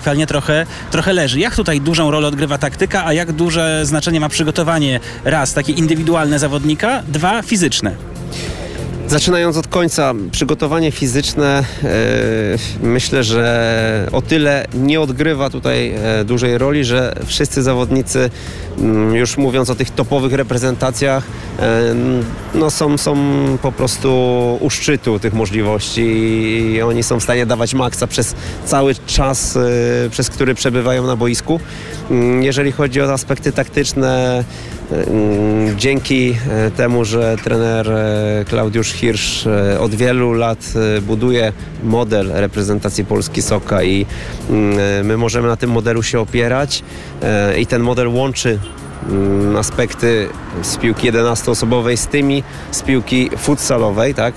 spotkanie trochę leży. Jak tutaj dużą rolę odgrywa taktyka, a jak duże znaczenie ma przygotowanie, raz, takie indywidualne zawodnika, dwa, fizyczne? Zaczynając od końca, przygotowanie fizyczne myślę, że o tyle nie odgrywa tutaj dużej roli, że wszyscy zawodnicy, już mówiąc o tych topowych reprezentacjach, no są po prostu u szczytu tych możliwości i oni są w stanie dawać maksa przez cały czas, przez który przebywają na boisku. Jeżeli chodzi o aspekty taktyczne, dzięki temu, że trener Klaudiusz Hirsch od wielu lat buduje model reprezentacji Polski Soka i my możemy na tym modelu się opierać i ten model łączy aspekty z piłki 11-osobowej z tymi z piłki futsalowej, tak,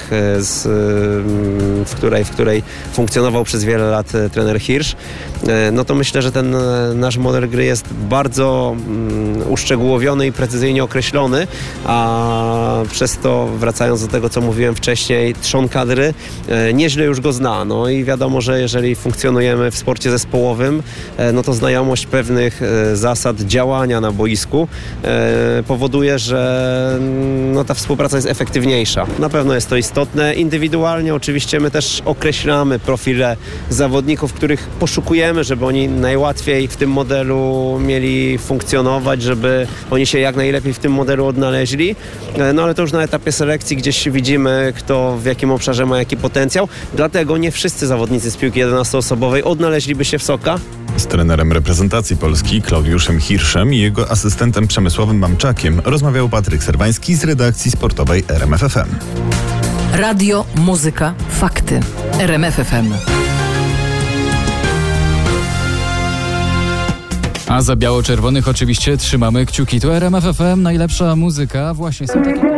w której funkcjonował przez wiele lat trener Hirsch, no to myślę, że ten nasz model gry jest bardzo uszczegółowiony i precyzyjnie określony, a przez to, wracając do tego, co mówiłem wcześniej, trzon kadry nieźle już go zna. No i wiadomo, że jeżeli funkcjonujemy w sporcie zespołowym, no to znajomość pewnych zasad działania na boisku powoduje, że no, ta współpraca jest efektywniejsza. Na pewno jest to istotne. Indywidualnie oczywiście my też określamy profile zawodników, których poszukujemy, żeby oni najłatwiej w tym modelu mieli funkcjonować, żeby oni się jak najlepiej w tym modelu odnaleźli. No ale to już na etapie selekcji gdzieś widzimy, kto w jakim obszarze ma jaki potencjał. Dlatego nie wszyscy zawodnicy z piłki 11-osobowej odnaleźliby się w Soka. Z trenerem reprezentacji Polski Klaudiuszem Hirschem i jego asystentem Przemysławem Mamczakiem rozmawiał Patryk Serwański z redakcji sportowej RMF FM. Radio, muzyka, fakty. RMF FM. A za biało-czerwonych oczywiście trzymamy kciuki. To RMF FM, najlepsza muzyka. Właśnie są takie...